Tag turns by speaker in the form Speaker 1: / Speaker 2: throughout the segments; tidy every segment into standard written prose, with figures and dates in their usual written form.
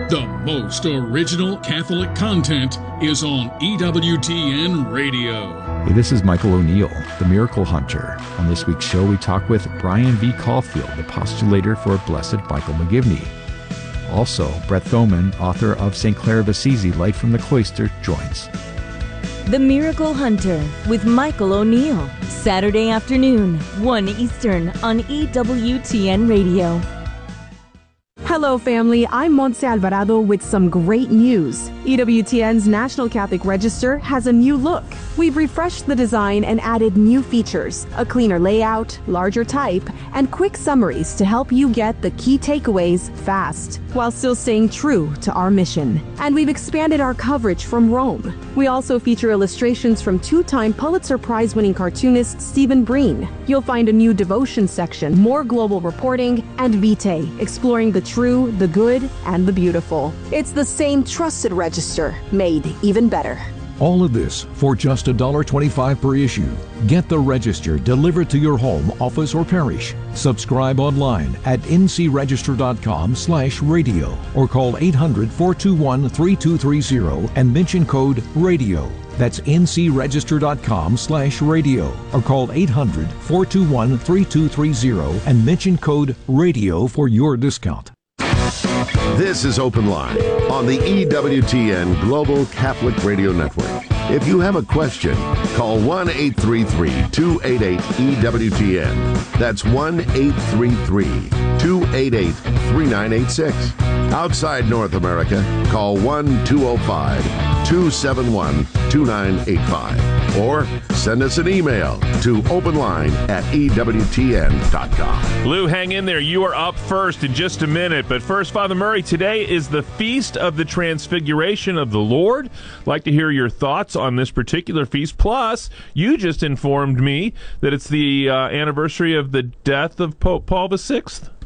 Speaker 1: The most original Catholic content is on EWTN Radio.
Speaker 2: Hey, this is Michael O'Neill, the Miracle Hunter. On this week's show, we talk with Brian V. Caulfield, the postulator for Blessed Michael McGivney. Also, Brett Thoman, author of St. Clare of Assisi, Light from the Cloister, joins.
Speaker 3: The Miracle Hunter with Michael O'Neill, Saturday afternoon, 1 Eastern on EWTN Radio.
Speaker 4: Hello, family. I'm Montse Alvarado with some great news. EWTN's National Catholic Register has a new look. We've refreshed the design and added new features, a cleaner layout, larger type, and quick summaries to help you get the key takeaways fast, while still staying true to our mission. And we've expanded our coverage from Rome. We also feature illustrations from two-time Pulitzer Prize-winning cartoonist Stephen Breen. You'll find a new devotion section, more global reporting, and Vitae, exploring the true, the good, and the beautiful. It's the same trusted register, made even better.
Speaker 5: All of this for just $1.25 per issue. Get the Register delivered to your home, office, or parish. Subscribe online at ncregister.com/radio or call 800-421-3230 and mention code RADIO. That's ncregister.com/radio or call 800-421-3230 and mention code RADIO for your discount.
Speaker 6: This is Open Line on the EWTN Global Catholic Radio Network. If you have a question, call 1-833-288-EWTN. That's 1-833-288-3986. Outside North America, call 1-205-271-2985. Or send us an email to openline@ewtn.com.
Speaker 7: Lou, hang in there. You are up first in just a minute. But first, Father Murray, today is the Feast of the Transfiguration of the Lord. I'd like to hear your thoughts on this particular feast. Plus, you just informed me that it's the anniversary of the death of Pope Paul VI.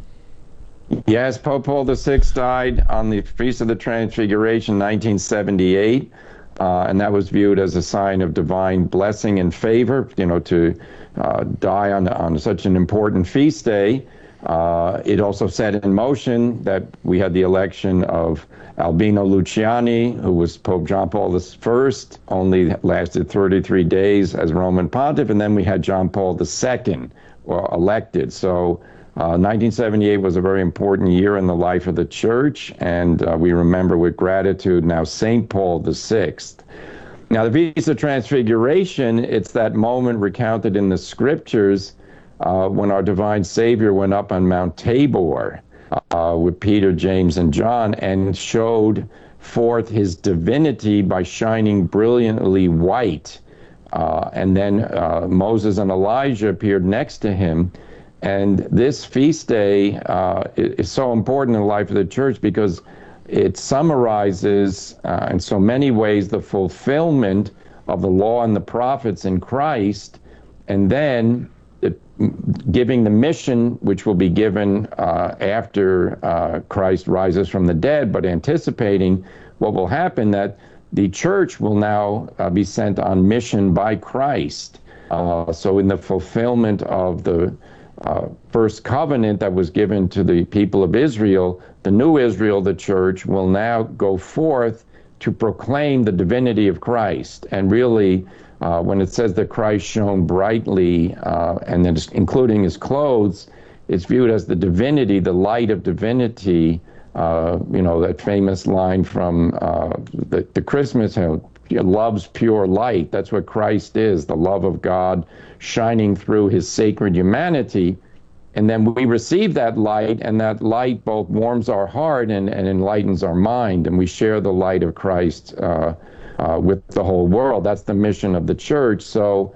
Speaker 8: Yes, Pope Paul VI died on the Feast of the Transfiguration, 1978. And that was viewed as a sign of divine blessing and favor, to die on such an important feast day. It also set in motion that we had the election of Albino Luciani, who was Pope John Paul I, only lasted 33 days as Roman Pontiff, and then we had John Paul II elected. So 1978 was a very important year in the life of the Church, and we remember with gratitude now St. Paul VI. Now, the Feast of Transfiguration, it's that moment recounted in the Scriptures when our divine Savior went up on Mount Tabor with Peter, James, and John and showed forth his divinity by shining brilliantly white. And then Moses and Elijah appeared next to him. And this feast day is so important in the life of the Church because it summarizes in so many ways the fulfillment of the law and the prophets in Christ, and then giving the mission which will be given after Christ rises from the dead, but anticipating what will happen, that the Church will now be sent on mission by Christ. So in the fulfillment of the first covenant that was given to the people of Israel, the new Israel, the Church, will now go forth to proclaim the divinity of Christ. And really, when it says that Christ shone brightly, and then including his clothes, it's viewed as the divinity, the light of divinity, that famous line from the Christmas hymn, love's pure light. That's what Christ is, the love of God shining through his sacred humanity. And then we receive that light, and that light both warms our heart and enlightens our mind, and we share the light of Christ with the whole world. That's the mission of the Church. So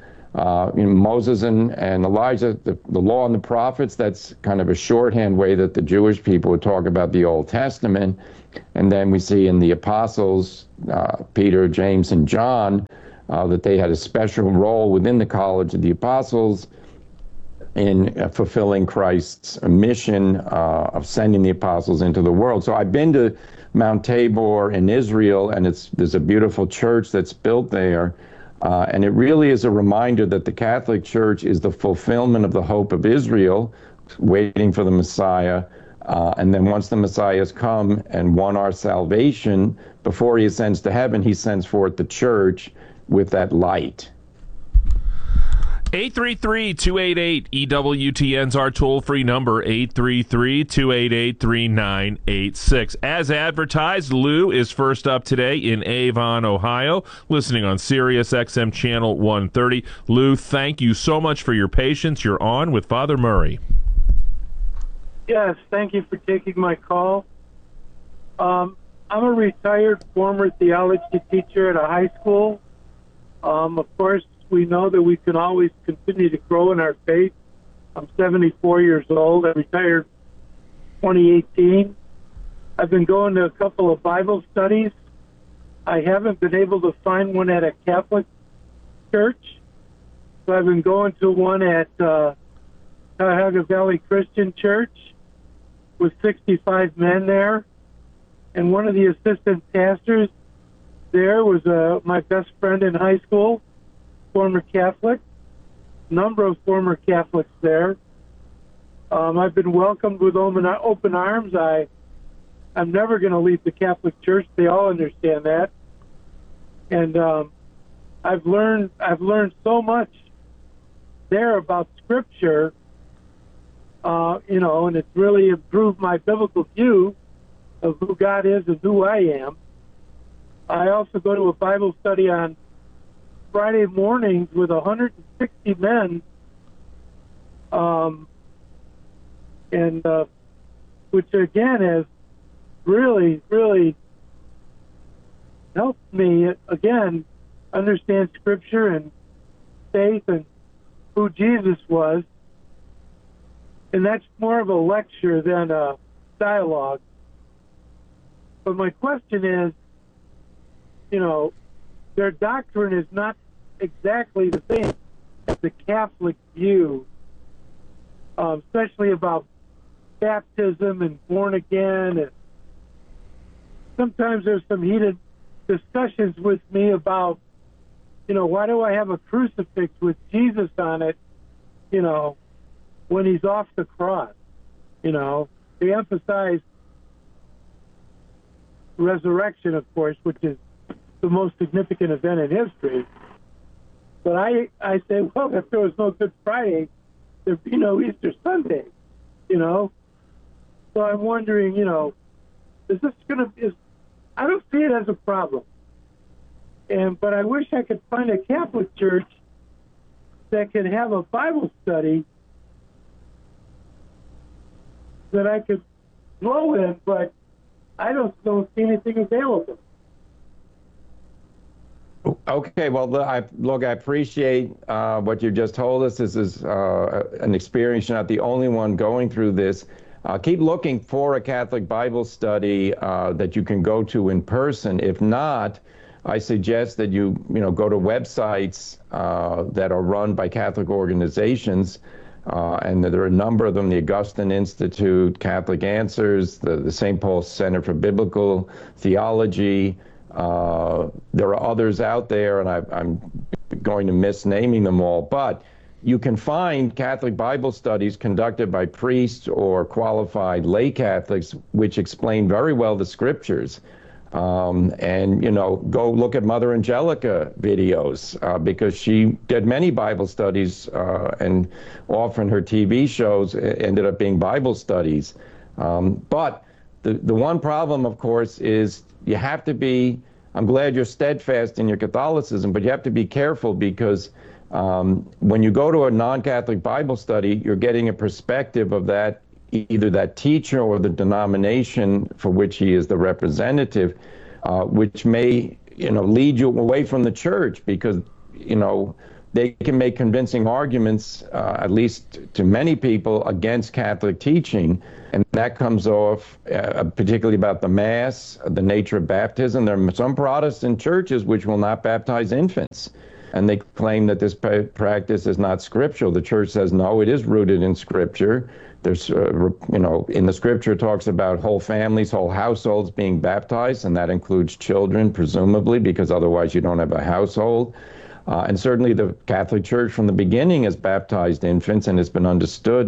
Speaker 8: Moses and Elijah, the law and the prophets, that's kind of a shorthand way that the Jewish people would talk about the Old Testament. And then we see in the apostles, Peter, James, and John, that they had a special role within the College of the Apostles in fulfilling Christ's mission of sending the apostles into the world. So I've been to Mount Tabor in Israel, and there's a beautiful church that's built there. And it really is a reminder that the Catholic Church is the fulfillment of the hope of Israel, waiting for the Messiah, And then once the Messiah has come and won our salvation, before he ascends to heaven, he sends forth the church with that light.
Speaker 7: 833-288-EWTN's our toll-free number, 833-288-3986. As advertised, Lou is first up today in Avon, Ohio, listening on Sirius XM Channel 130. Lou, thank you so much for your patience. You're on with Father Murray.
Speaker 9: Yes, thank you for taking my call. I'm a retired former theology teacher at a high school. Of course, we know that we can always continue to grow in our faith. I'm 74 years old. I retired 2018. I've been going to a couple of Bible studies. I haven't been able to find one at a Catholic church. So I've been going to one at Cuyahoga Valley Christian Church with 65 men there. And one of the assistant pastors there was my best friend in high school, former Catholic, number of former Catholics there. I've been welcomed with open arms. I'm never going to leave the Catholic Church. They all understand that. And I've learned so much there about Scripture, and it's really improved my biblical view of who God is and who I am. I also go to a Bible study on Friday mornings with 160 men, which again has really, really helped me again understand Scripture and faith and who Jesus was. And that's more of a lecture than a dialogue. But my question is, their doctrine is not exactly the same as the Catholic view, especially about baptism and born again. And sometimes there's some heated discussions with me about, why do I have a crucifix with Jesus on it, when he's off the cross? They emphasize resurrection, of course, which is the most significant event in history. But I say, well, if there was no Good Friday, there'd be no Easter Sunday, So I'm wondering, is this I don't see it as a problem. But I wish I could find a Catholic church that could have a Bible study that I could go in, but I don't see anything available.
Speaker 8: Okay, well, I appreciate what you just told us. This is an experience. You're not the only one going through this. Keep looking for a Catholic Bible study that you can go to in person. If not, I suggest that you go to websites that are run by Catholic organizations, and there are a number of them: the Augustine Institute, Catholic Answers, the St. Paul Center for Biblical Theology. There are others out there, and I'm going to miss naming them all, but you can find Catholic Bible studies conducted by priests or qualified lay Catholics, which explain very well the Scriptures. And go look at Mother Angelica videos, because she did many Bible studies, and often her TV shows ended up being Bible studies. But the one problem, of course, is you have to be, I'm glad you're steadfast in your Catholicism, but you have to be careful, because when you go to a non-Catholic Bible study, you're getting a perspective of that, either that teacher or the denomination for which he is the representative, which may, lead you away from the church, because, they can make convincing arguments, at least to many people, against Catholic teaching. And that comes off particularly about the Mass, the nature of baptism. There are some Protestant churches which will not baptize infants, and they claim that this practice is not scriptural. The church says, no, it is rooted in Scripture. There's, in the Scripture it talks about whole families, whole households being baptized, and that includes children, presumably, because otherwise you don't have a household. And certainly the Catholic Church from the beginning has baptized infants, and it's been understood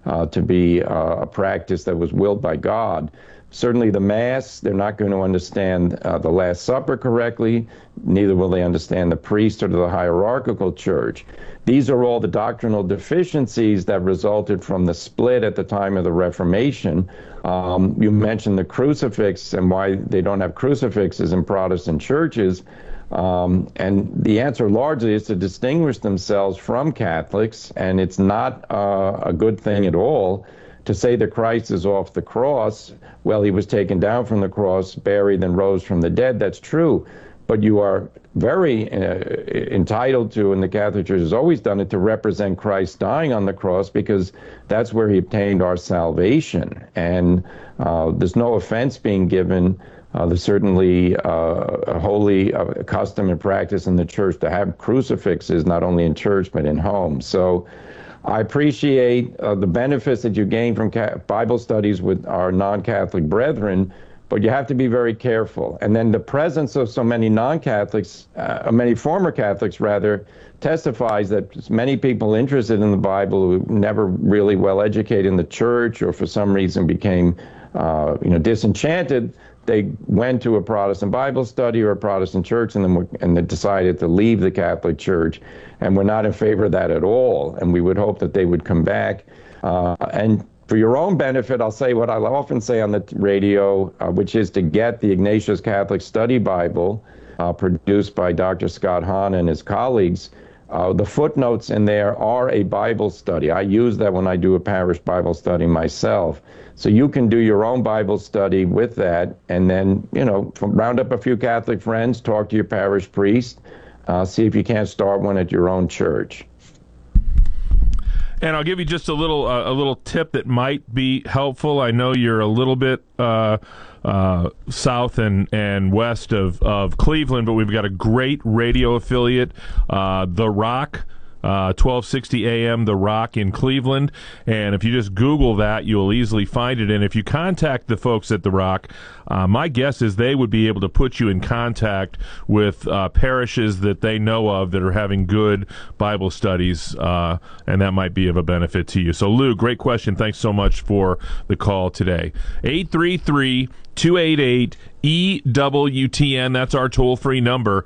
Speaker 8: to be a practice that was willed by God. Certainly the Mass, they're not going to understand the Last Supper correctly. Neither will they understand the priesthood or the hierarchical church. These are all the doctrinal deficiencies that resulted from the split at the time of the Reformation. You mentioned the crucifix and why they don't have crucifixes in Protestant churches. And the answer largely is to distinguish themselves from Catholics, and it's not a good thing at all to say that Christ is off the cross. Well, he was taken down from the cross, buried, and rose from the dead. That's true. But you are very entitled to, and the Catholic Church has always done it, to represent Christ dying on the cross, because that's where he obtained our salvation. And there's no offense being given. There's certainly a holy custom and practice in the church to have crucifixes, not only in church, but in homes. So I appreciate the benefits that you gain from Bible studies with our non-Catholic brethren, but you have to be very careful. And then the presence of so many non-Catholics, many former Catholics rather, testifies that many people interested in the Bible who never really well educated in the church or for some reason became disenchanted, they went to a Protestant Bible study or a Protestant church and they decided to leave the Catholic Church. And we're not in favor of that at all. And we would hope that they would come back. And for your own benefit, I'll say what I often say on the radio, which is to get the Ignatius Catholic Study Bible produced by Dr. Scott Hahn and his colleagues. The footnotes in there are a Bible study. I use that when I do a parish Bible study myself. So you can do your own Bible study with that, and then, round up a few Catholic friends, talk to your parish priest, see if you can't start one at your own church.
Speaker 7: And I'll give you just a little tip that might be helpful. I know you're a little bit south and west of Cleveland, but we've got a great radio affiliate, The Rock. 1260 AM, The Rock in Cleveland. And if you just Google that, you'll easily find it. And if you contact the folks at The Rock, my guess is they would be able to put you in contact with parishes that they know of that are having good Bible studies, and that might be of a benefit to you. So, Lou, great question. Thanks so much for the call today. 833-288-EWTN. That's our toll-free number,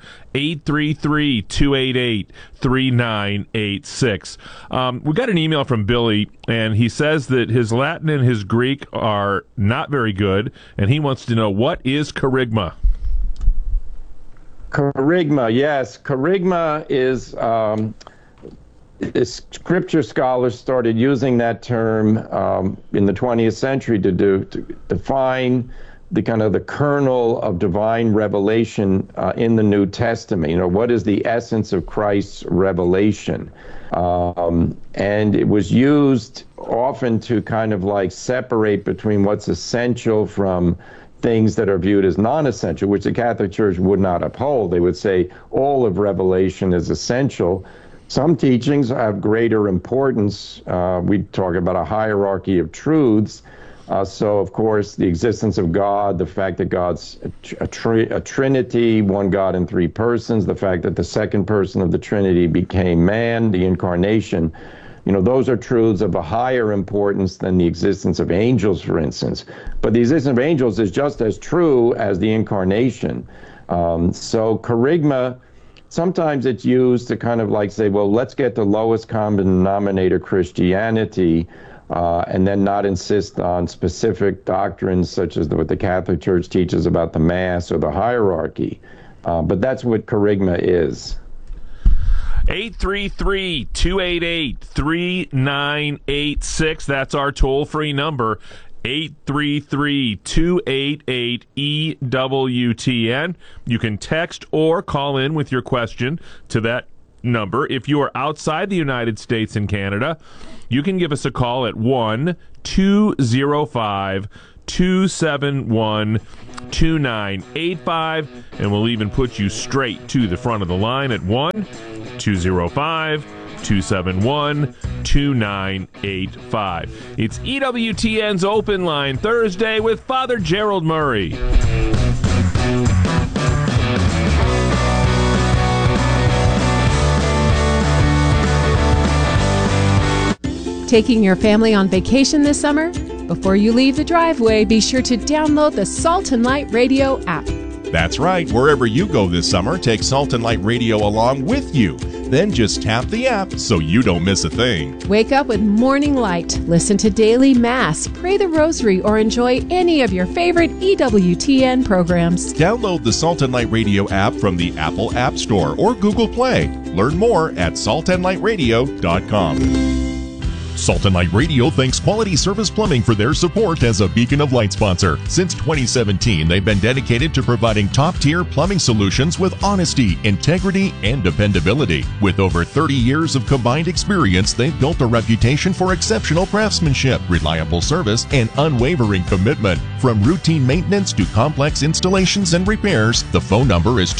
Speaker 7: 833-288-3986. We got an email from Billy, and he says that his Latin and his Greek are not very good, and he wants to know, what is kerygma?
Speaker 8: Kerygma, yes. Kerygma is... Scripture scholars started using that term in the 20th century to define the kind of the kernel of divine revelation in the New Testament. What is the essence of Christ's revelation? And it was used often to kind of like separate between what's essential from things that are viewed as non-essential, which the Catholic Church would not uphold. They would say all of revelation is essential. Some teachings have greater importance. We talk about a hierarchy of truths. So, of course, the existence of God, the fact that God's a Trinity, one God in three persons, the fact that the second person of the Trinity became man, the incarnation, those are truths of a higher importance than the existence of angels, for instance. But the existence of angels is just as true as the incarnation. So kerygma, sometimes it's used to kind of like say, well, let's get the lowest common denominator Christianity, and then not insist on specific doctrines such as what the Catholic Church teaches about the Mass or the hierarchy. But that's what kerygma is.
Speaker 7: 833-288-3986. That's our toll-free number. 833-288-EWTN. You can text or call in with your question to that number. If you are outside the United States and Canada, you can give us a call at 1-205-271-2985, and we'll even put you straight to the front of the line at 1-205-271-2985. It's EWTN's Open Line Thursday with Father Gerald Murray.
Speaker 10: Taking your family on vacation this summer? Before you leave the driveway, be sure to download the Salt and Light Radio app.
Speaker 11: That's right. Wherever you go this summer, take Salt and Light Radio along with you. Then just tap the app so you don't miss a thing.
Speaker 10: Wake up with Morning Light, listen to Daily Mass, pray the Rosary, or enjoy any of your favorite EWTN programs.
Speaker 11: Download the Salt and Light Radio app from the Apple App Store or Google Play. Learn more at saltandlightradio.com. Salt and Light Radio thanks Quality Service Plumbing for their support as a Beacon of Light sponsor. Since 2017, they've been dedicated to providing top-tier plumbing solutions with honesty, integrity, and dependability. With over 30 years of combined experience, they've built a reputation for exceptional craftsmanship, reliable service, and unwavering commitment. From routine maintenance to complex installations and repairs, the phone number is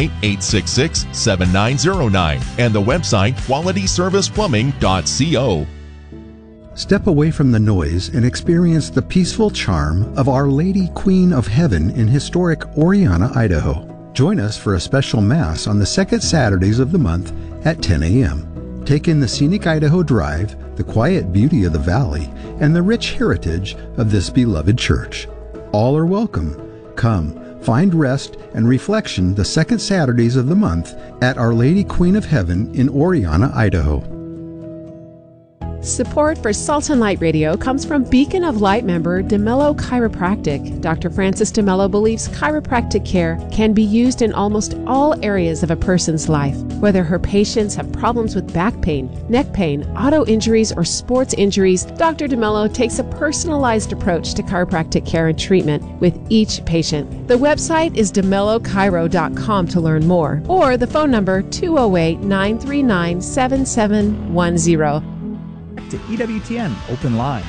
Speaker 11: 208-866-7909 and the website qualityserviceplumbing.co.
Speaker 12: Step away from the noise and experience the peaceful charm of Our Lady Queen of Heaven in historic Oriana, Idaho. Join us for a special Mass on the second Saturdays of the month at 10 a.m. Take in the scenic Idaho Drive, the quiet beauty of the valley, and the rich heritage of this beloved church. All are welcome. Come, find rest and reflection the second Saturdays of the month at Our Lady Queen of Heaven in Oriana, Idaho.
Speaker 10: Support for Salt and Light Radio comes from Beacon of Light member DeMello Chiropractic. Dr. Francis DeMello believes chiropractic care can be used in almost all areas of a person's life. Whether her patients have problems with back pain, neck pain, auto injuries, or sports injuries, Dr. DeMello takes a personalized approach to chiropractic care and treatment with each patient. The website is DeMelloChiro.com to learn more, or the phone number 208-939-7710.
Speaker 13: To EWTN Open Line.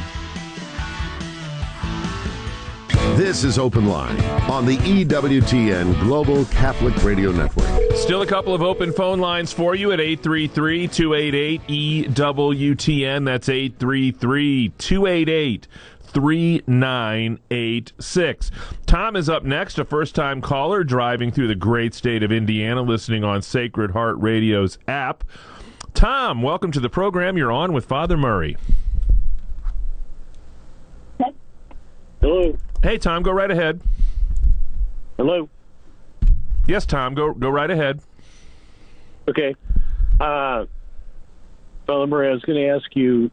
Speaker 6: This is Open Line on the EWTN Global Catholic Radio Network.
Speaker 7: Still a couple of open phone lines for you at 833-288-EWTN. That's 833-288-3986. Tom is up next, a first-time caller driving through the great state of Indiana, listening on Sacred Heart Radio's app. Tom, welcome to the program. You're on with Father Murray.
Speaker 14: Hello.
Speaker 7: Hey, Tom, go right ahead.
Speaker 14: Hello.
Speaker 7: Yes, Tom, go right ahead.
Speaker 14: Okay. Father Murray, I was going to ask you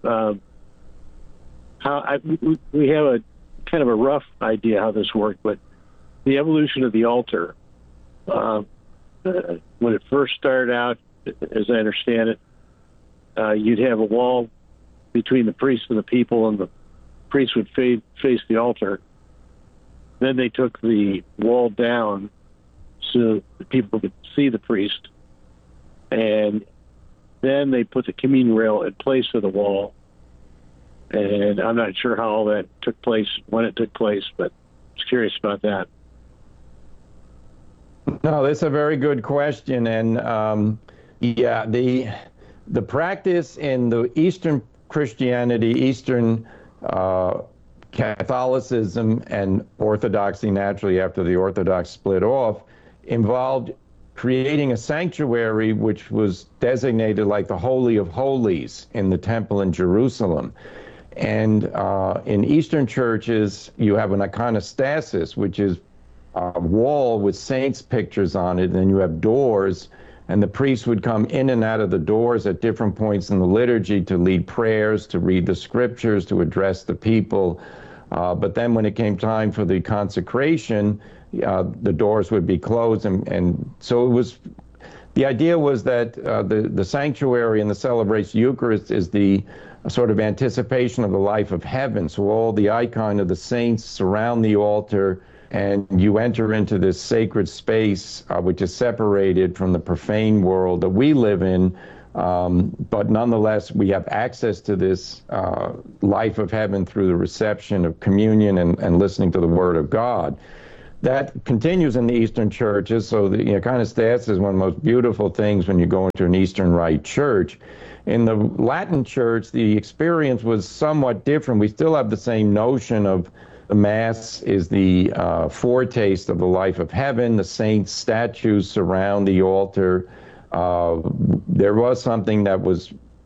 Speaker 14: we have a kind of a rough idea how this worked, but the evolution of the altar, when it first started out, as I understand it, you'd have a wall between the priest and the people, and the priest would face the altar. Then they took the wall down so the people could see the priest, and then they put the communion rail in place of the wall. And I'm not sure how all that took place, when it took place, but I was curious about that.
Speaker 8: No, that's a very good question, and yeah, the practice in the Eastern Christianity, Eastern Catholicism, and Orthodoxy, naturally after the Orthodox split off, involved creating a sanctuary which was designated like the Holy of Holies in the temple in Jerusalem. And in Eastern churches, you have an iconostasis, which is a wall with saints' pictures on it, and then you have doors, and the priest would come in and out of the doors at different points in the liturgy to lead prayers, to read the scriptures, to address the people. But then when it came time for the consecration, the doors would be closed. And so it was, the idea was that the sanctuary and the celebration Eucharist is the sort of anticipation of the life of heaven. So all the icon of the saints surround the altar, and you enter into this sacred space, which is separated from the profane world that we live in. But nonetheless, we have access to this life of heaven through the reception of communion and listening to the Word of God. That continues in the Eastern churches. So the iconostasis is one of the most beautiful things when you go into an Eastern Rite church. In the Latin church, the experience was somewhat different. We still have the same notion of the Mass is the foretaste of the life of heaven. The saints' statues surround the altar. There was something that was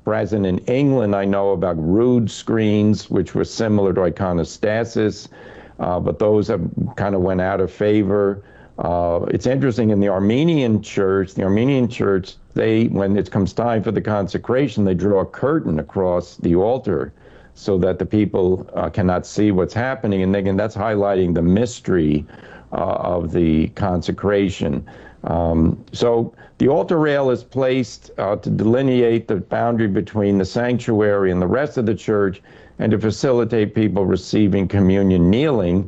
Speaker 8: present in England. I know about rood screens, which were similar to iconostasis, but those have kind of went out of favor. It's interesting in the Armenian church, they, when it comes time for the consecration, they draw a curtain across the altar so that the people cannot see what's happening. And again, that's highlighting the mystery of the consecration. So the altar rail is placed to delineate the boundary between the sanctuary and the rest of the church and to facilitate people receiving communion kneeling.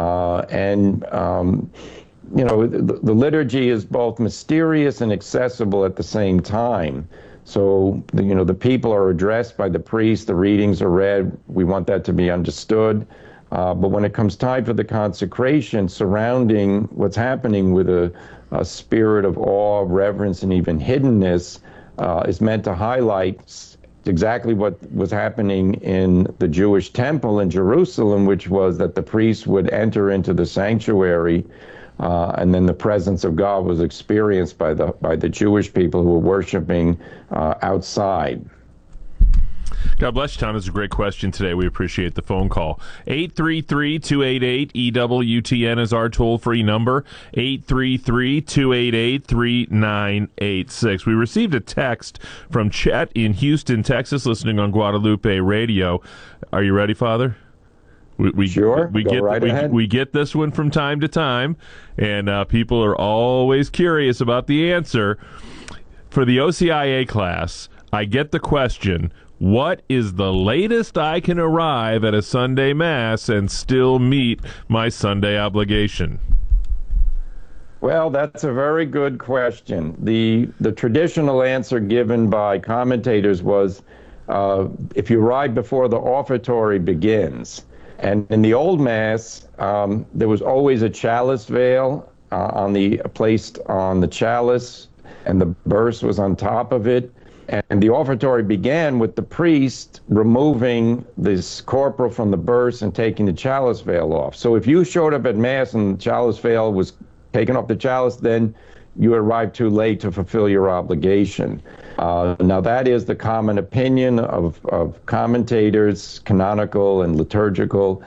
Speaker 8: You know, the liturgy is both mysterious and accessible at the same time. So, you know, the people are addressed by the priest, the readings are read, we want that to be understood. But when it comes time for the consecration, surrounding what's happening with a spirit of awe, reverence, and even hiddenness is meant to highlight exactly what was happening in the Jewish temple in Jerusalem, which was that the priests would enter into the sanctuary and then the presence of God was experienced by the Jewish people who were worshiping outside.
Speaker 7: God bless you, Tom. That's a great question today. We appreciate the phone call. 833-288-EWTN is our toll-free number, 833-288-3986. We received a text from Chet in Houston, Texas, listening on Guadalupe Radio. Are you ready, Father?
Speaker 8: Sure.
Speaker 7: We get this one from time to time, and people are always curious about the answer. For the OCIA class, I get the question, what is the latest I can arrive at a Sunday Mass and still meet my Sunday obligation?
Speaker 8: Well, that's a very good question. The traditional answer given by commentators was if you arrive before the offertory begins. And in the old Mass, there was always a chalice veil placed on the chalice, and the burse was on top of it. And the offertory began with the priest removing this corporal from the burse and taking the chalice veil off. So if you showed up at Mass and the chalice veil was taken off the chalice, then you arrived too late to fulfill your obligation. Now that is the common opinion of commentators, canonical and liturgical.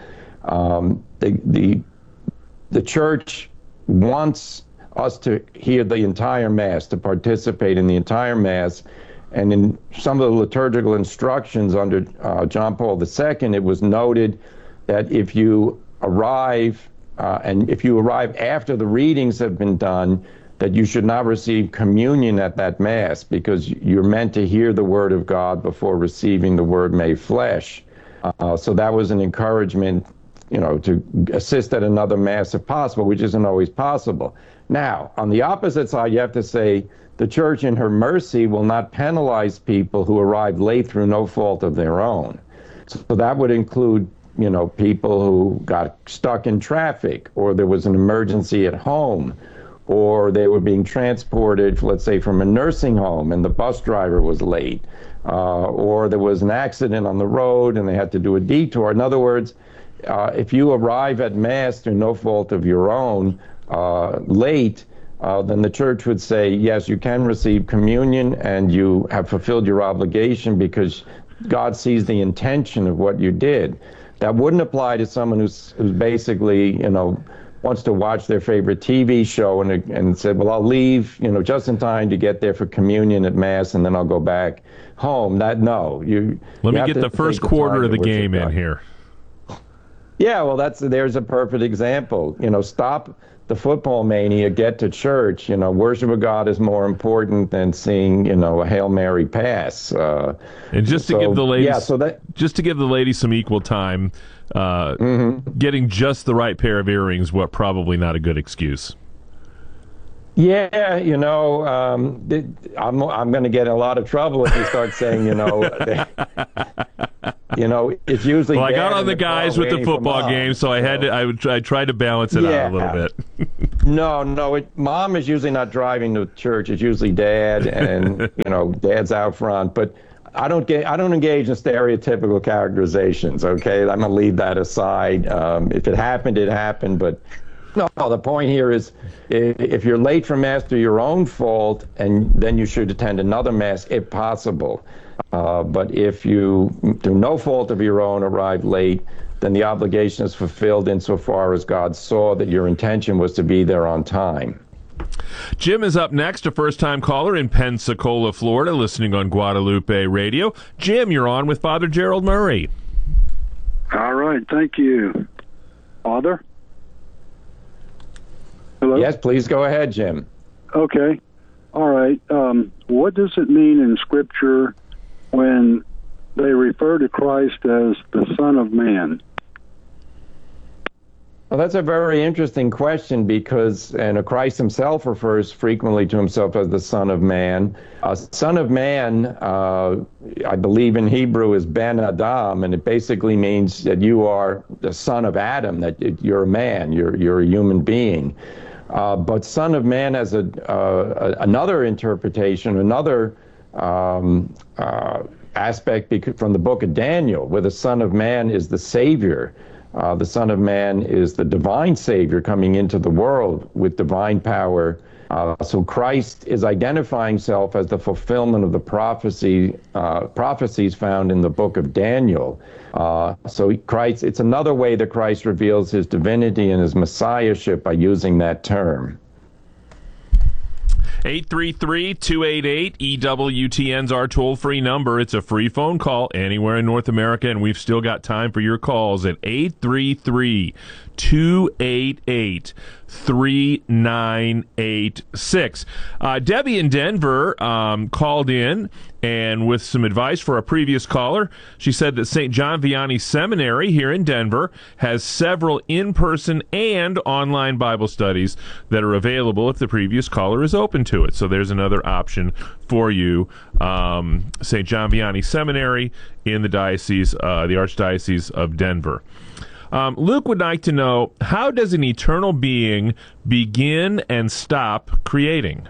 Speaker 8: The church wants us to hear the entire Mass, to participate in the entire Mass. And in some of the liturgical instructions under John Paul II, it was noted that if you arrive, and if you arrive after the readings have been done, that you should not receive communion at that Mass, because you're meant to hear the Word of God before receiving the Word made flesh. So that was an encouragement, you know, to assist at another Mass if possible, which isn't always possible. Now, on the opposite side, you have to say the Church in her mercy will not penalize people who arrive late through no fault of their own. So that would include, you know, people who got stuck in traffic, or there was an emergency at home, or they were being transported, let's say, from a nursing home and the bus driver was late, or there was an accident on the road and they had to do a detour. In other words, if you arrive at Mass through no fault of your own, late, then the Church would say, yes, you can receive communion and you have fulfilled your obligation because God sees the intention of what you did. That wouldn't apply to someone who's basically, you know, wants to watch their favorite TV show and said, well, I'll leave, you know, just in time to get there for communion at Mass, and then I'll go back home. Let me
Speaker 7: get the first quarter of the game in here.
Speaker 8: Yeah, well, there's a perfect example. You know, stop the football mania, get to church. You know, worship of God is more important than seeing, you know, a Hail Mary pass.
Speaker 7: And just to give the ladies, some equal time, getting just the right pair of earrings, probably not a good excuse.
Speaker 8: Yeah, you know, I'm going to get in a lot of trouble if you start saying, you know, you know, it's usually.
Speaker 7: Well, I got on the guys with the football game, so I had to. I tried to balance it out a little bit.
Speaker 8: No, Mom is usually not driving to church. It's usually Dad, and you know, Dad's out front. But I don't engage in stereotypical characterizations. Okay, I'm gonna leave that aside. If it happened, it happened. But No, the point here is if you're late for Mass through your own fault, and then you should attend another Mass if possible. But if you, through no fault of your own, arrive late, then the obligation is fulfilled insofar as God saw that your intention was to be there on time.
Speaker 7: Jim is up next, a first-time caller in Pensacola, Florida, listening on Guadalupe Radio. Jim, you're on with Father Gerald Murray.
Speaker 15: All right, thank you. Father? Hello?
Speaker 8: Yes, please go ahead, Jim.
Speaker 15: Okay. All right. What does it mean in Scripture when they refer to Christ as the Son of Man?
Speaker 8: Well, that's a very interesting question because Christ himself refers frequently to himself as the Son of Man. Son of Man, I believe in Hebrew, is Ben Adam, and it basically means that you are the son of Adam, that you're a man, you're a human being. But Son of Man has another interpretation, another aspect from the book of Daniel, where the Son of Man is the Savior. The Son of Man is the divine Savior coming into the world with divine power. So Christ is identifying himself as the fulfillment of the prophecies found in the book of Daniel. So Christ, it's another way that Christ reveals his divinity and his messiahship by using that term.
Speaker 7: 833-288-EWTN's our toll-free number. It's a free phone call anywhere in North America, and we've still got time for your calls at 833-288-3986. Debbie in Denver called in, and with some advice for a previous caller, she said that St. John Vianney Seminary here in Denver has several in-person and online Bible studies that are available if the previous caller is open to it. So there's another option for you. St. John Vianney Seminary in the diocese, the Archdiocese of Denver. Luke would like to know, how does an eternal being begin and stop creating?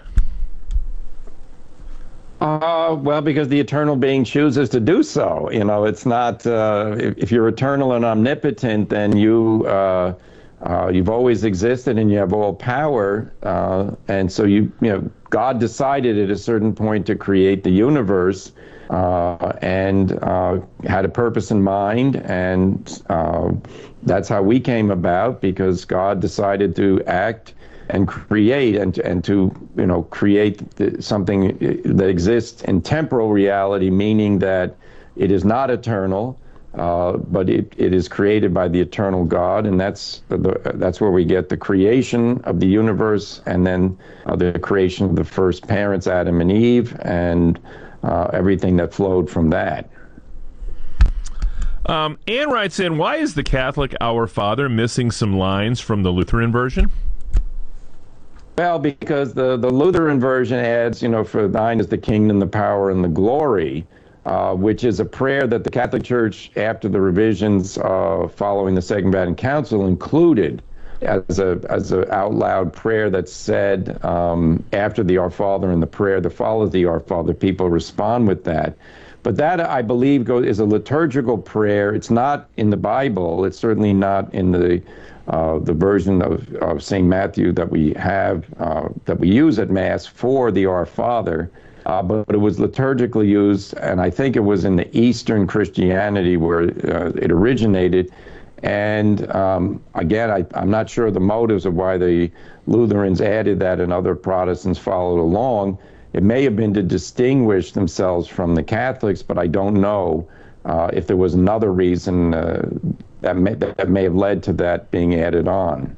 Speaker 8: Well, because the eternal being chooses to do so. You know, it's not, if you're eternal and omnipotent, then you've always existed and you have all power. And so God decided at a certain point to create the universe and had a purpose in mind. And that's how we came about, because God decided to act and create and to create something that exists in temporal reality, meaning that it is not eternal, but it is created by the eternal God, and that's where we get the creation of the universe, and then the creation of the first parents, Adam and Eve, and everything that flowed from that.
Speaker 7: Anne writes in, why is the Catholic Our Father missing some lines from the Lutheran version?
Speaker 8: Well, because the Lutheran version adds, for thine is the kingdom, the power, and the glory, which is a prayer that the Catholic Church, after the revisions following the Second Vatican Council, included as a out loud prayer that's said after the Our Father, and the prayer that follows the Our Father. People respond with that. But that, I believe, is a liturgical prayer. It's not in the Bible. It's certainly not in the version of St. Matthew that we have, that we use at Mass for the Our Father. But it was liturgically used, and I think it was in the Eastern Christianity where it originated. And again, I'm not sure the motives of why the Lutherans added that and other Protestants followed along. It may have been to distinguish themselves from the Catholics, but I don't know if there was another reason that may have led to that being added on.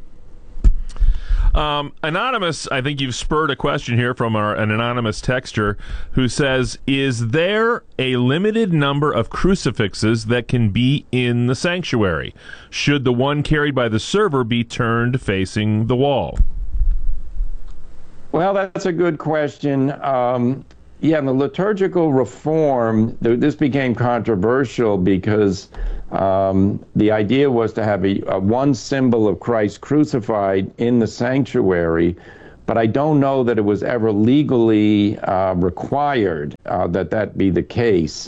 Speaker 7: Anonymous, I think you've spurred a question here from an anonymous texter who says, is there a limited number of crucifixes that can be in the sanctuary? Should the one carried by the server be turned facing the wall?
Speaker 8: Well, that's a good question. In the liturgical reform, this became controversial because the idea was to have a one symbol of Christ crucified in the sanctuary, but I don't know that it was ever legally required that be the case.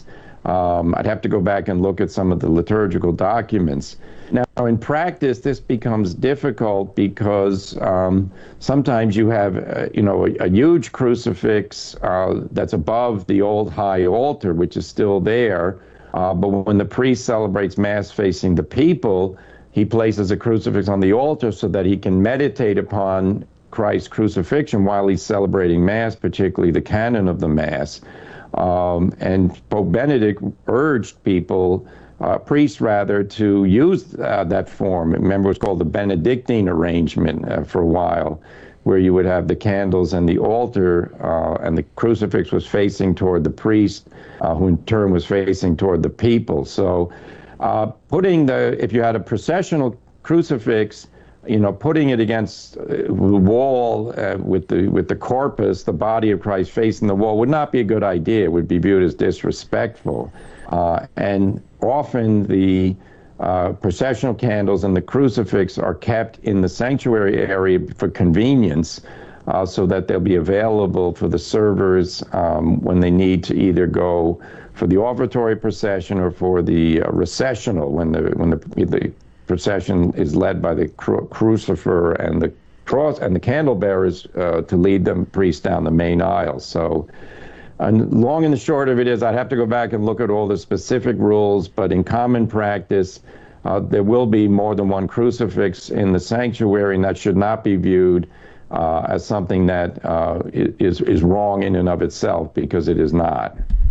Speaker 8: I'd have to go back and look at some of the liturgical documents. Now, in practice, this becomes difficult because sometimes you have, a huge crucifix that's above the old high altar, which is still there. But when the priest celebrates Mass facing the people, he places a crucifix on the altar so that he can meditate upon Christ's crucifixion while he's celebrating Mass, particularly the canon of the Mass. And Pope Benedict urged people, priests rather, to use that form. Remember, it was called the Benedictine arrangement for a while, where you would have the candles and the altar, and the crucifix was facing toward the priest, who in turn was facing toward the people. So if you had a processional crucifix, putting it against the wall with the corpus, the body of Christ facing the wall, would not be a good idea. It would be viewed as disrespectful. And often the processional candles and the crucifix are kept in the sanctuary area for convenience, so that they'll be available for the servers when they need to either go for the offertory procession or for the recessional, when the procession is led by the crucifer and the cross and the candle bearers to lead the priest down the main aisle. So, and long and the short of it is, I'd have to go back and look at all the specific rules, but in common practice, there will be more than one crucifix in the sanctuary, and that should not be viewed as something that is wrong in and of itself, because it is not.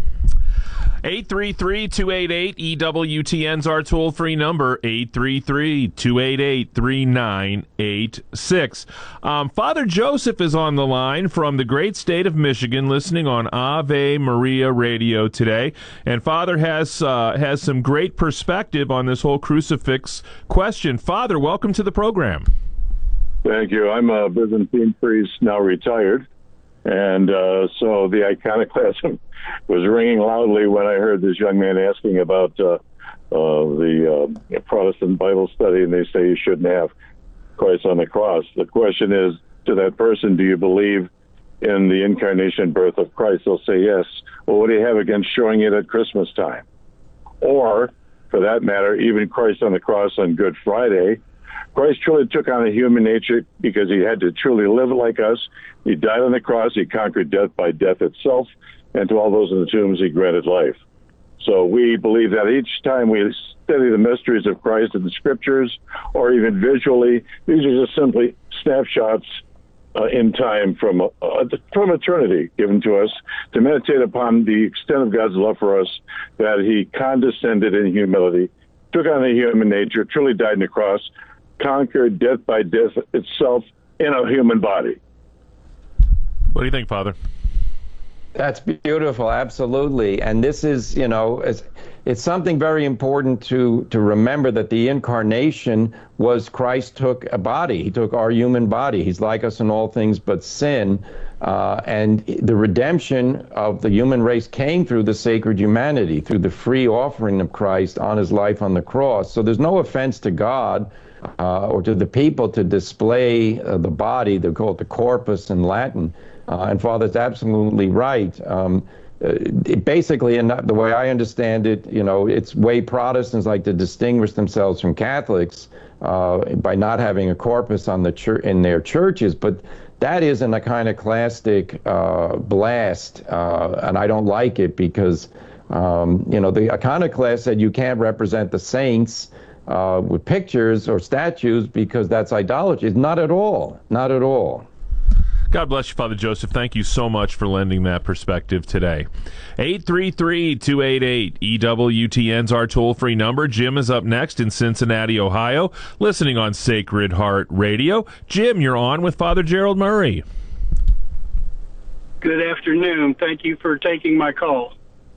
Speaker 7: 833-288-EWTN's our toll-free number, 833-288-3986. Father Joseph is on the line from the great state of Michigan, listening on Ave Maria Radio today. And Father has some great perspective on this whole crucifix question. Father, welcome to the program.
Speaker 16: Thank you. I'm a Byzantine priest, now retired. And so the iconoclasm was ringing loudly when I heard this young man asking about the Protestant Bible study, and they say you shouldn't have Christ on the cross. The question is, to that person, do you believe in the incarnation birth of Christ? They'll say yes. Well, what do you have against showing it at Christmas time? Or, for that matter, even Christ on the cross on Good Friday. Christ truly took on a human nature because he had to truly live like us. He died on the cross. He conquered death by death itself. And to all those in the tombs, he granted life. So we believe that each time we study the mysteries of Christ in the Scriptures, or even visually, these are just simply snapshots in time from eternity given to us to meditate upon the extent of God's love for us, that he condescended in humility, took on a human nature, truly died on the cross, conquered death by death itself in a human body.
Speaker 7: What do you think, Father?
Speaker 8: That's beautiful, absolutely. And this is, it's something very important to remember, that the incarnation was Christ took a body. He took our human body. He's like us in all things but sin. And the redemption of the human race came through the sacred humanity, through the free offering of Christ on his life on the cross. So there's no offense to God or to the people to display the body. They call it the corpus in Latin. And Father's absolutely right. Basically, in the way I understand it, it's way Protestants like to distinguish themselves from Catholics by not having a corpus on in their churches. But that is an iconoclastic blast, and I don't like it because, the iconoclast said you can't represent the saints with pictures or statues because that's idolatry. Not at all. Not at all.
Speaker 7: God bless you, Father Joseph. Thank you so much for lending that perspective today. 833-288-EWTN's our toll-free number. Jim is up next in Cincinnati, Ohio, listening on Sacred Heart Radio. Jim, you're on with Father Gerald Murray.
Speaker 17: Good afternoon. Thank you for taking my call.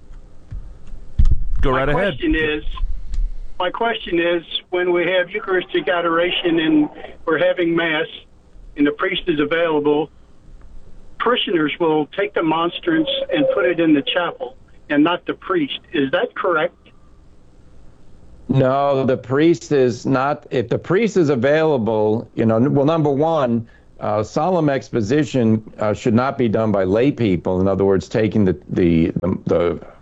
Speaker 7: Go right ahead.
Speaker 17: My question is, when we have Eucharistic adoration and we're having Mass and the priest is available, parishioners will take the monstrance and put it in the chapel and not the priest. Is that correct?
Speaker 8: No, the priest is not. If the priest is available, number one, solemn exposition should not be done by lay people. In other words, taking the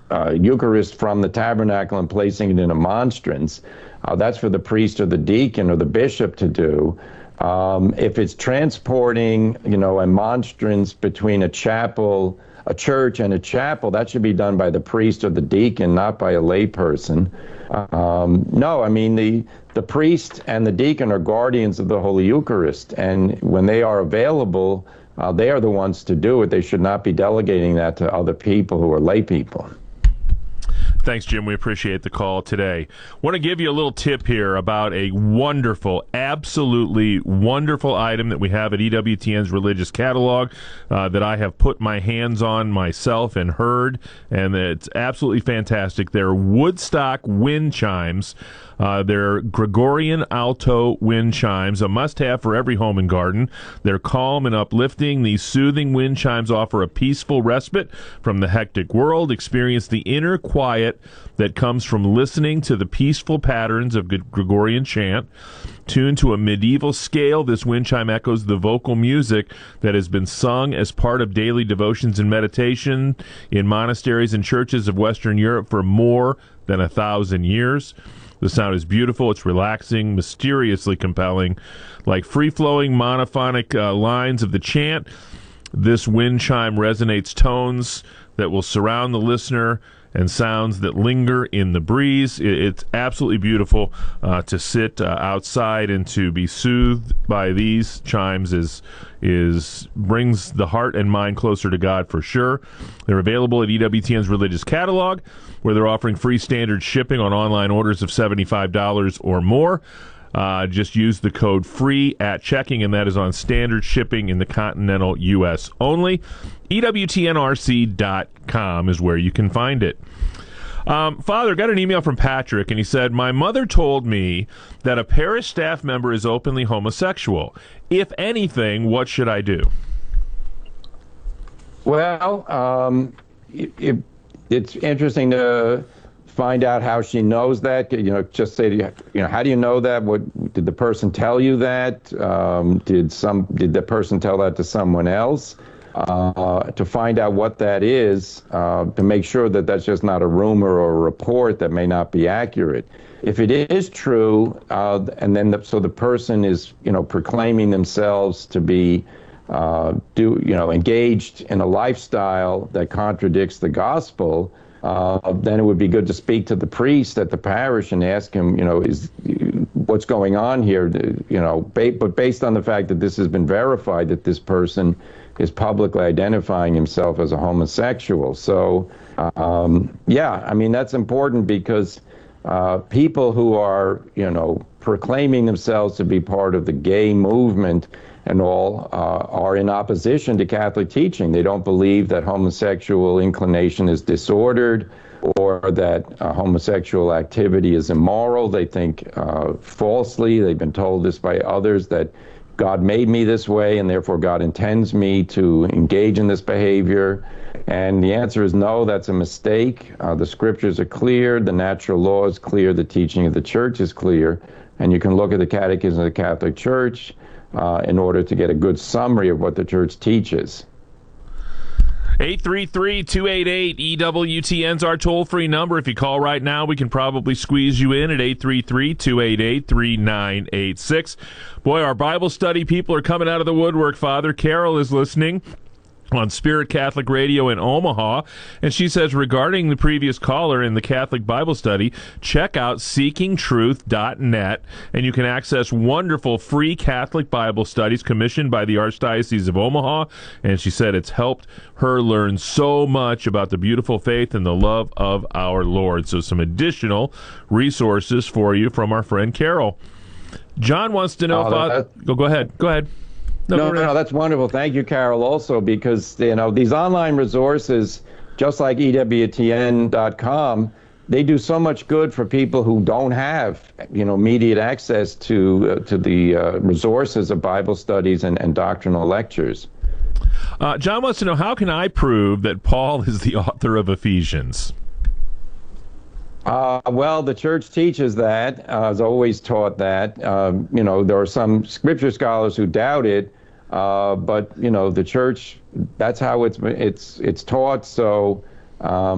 Speaker 8: Eucharist from the tabernacle and placing it in a monstrance. That's for the priest or the deacon or the bishop to do. If it's transporting, a monstrance between a church and a chapel, that should be done by the priest or the deacon, not by a layperson. No, I mean, the priest and the deacon are guardians of the Holy Eucharist, and when they are available, they are the ones to do it. They should not be delegating that to other people who are lay people.
Speaker 7: Thanks, Jim. We appreciate the call today. Want to give you a little tip here about a wonderful, absolutely wonderful item that we have at EWTN's religious catalog that I have put my hands on myself and heard, and it's absolutely fantastic. They're Woodstock wind chimes. They're Gregorian alto wind chimes, a must-have for every home and garden. They're calm and uplifting. These soothing wind chimes offer a peaceful respite from the hectic world. Experience the inner quiet that comes from listening to the peaceful patterns of Gregorian chant. Tuned to a medieval scale, this wind chime echoes the vocal music that has been sung as part of daily devotions and meditation in monasteries and churches of Western Europe for more than 1,000 years. The sound is beautiful, it's relaxing, mysteriously compelling. Like free-flowing monophonic lines of the chant, this wind chime resonates tones that will surround the listener and sounds that linger in the breeze. It's absolutely beautiful to sit outside and to be soothed by these chimes is brings the heart and mind closer to God for sure. They're available at EWTN's religious catalog, where they're offering free standard shipping on online orders of $75 or more. Just use the code FREE at checking, and that is on standard shipping in the continental U.S. only. EWTNRC.com is where you can find it. Father, got an email from Patrick, and he said, my mother told me that a parish staff member is openly homosexual. If anything, what should I do?
Speaker 8: Well, it's interesting to find out how she knows that. Just say to you, how do you know that? What did the person tell you that? Did the person tell that to someone else? To find out what that is, to make sure that that's just not a rumor or a report that may not be accurate. If it is true, and then so the person is, proclaiming themselves to be engaged in a lifestyle that contradicts the gospel, then it would be good to speak to the priest at the parish and ask him, what's going on here? But based on the fact that this has been verified, that this person is publicly identifying himself as a homosexual. So, that's important because people who are, proclaiming themselves to be part of the gay movement and all are in opposition to Catholic teaching. They don't believe that homosexual inclination is disordered or that homosexual activity is immoral. They think falsely, they've been told this by others, that God made me this way and therefore God intends me to engage in this behavior. And the answer is no, that's a mistake. The scriptures are clear, the natural law is clear, the teaching of the church is clear, and you can look at the Catechism of the Catholic Church in order to get a good summary of what the church teaches.
Speaker 7: 833-288-EWTN's our toll-free number. If you call right now, we can probably squeeze you in at 833-288-3986. Boy, our Bible study people are coming out of the woodwork, Father. Carol is listening on Spirit Catholic Radio in Omaha, and she says, regarding the previous caller in the Catholic Bible study, check out seekingtruth.net, and you can access wonderful free Catholic Bible studies commissioned by the Archdiocese of Omaha, and she said it's helped her learn so much about the beautiful faith and the love of our Lord. So some additional resources for you from our friend Carol. John wants to know, Father... Go ahead. No,
Speaker 8: that's wonderful. Thank you, Carol, also, because, these online resources, just like EWTN.com, they do so much good for people who don't have, immediate access to the resources of Bible studies and doctrinal lectures.
Speaker 7: John wants to know, how can I prove that Paul is the author of Ephesians?
Speaker 8: Well, the church teaches that, has always taught that. There are some scripture scholars who doubt it, but the church, that's how it's taught. So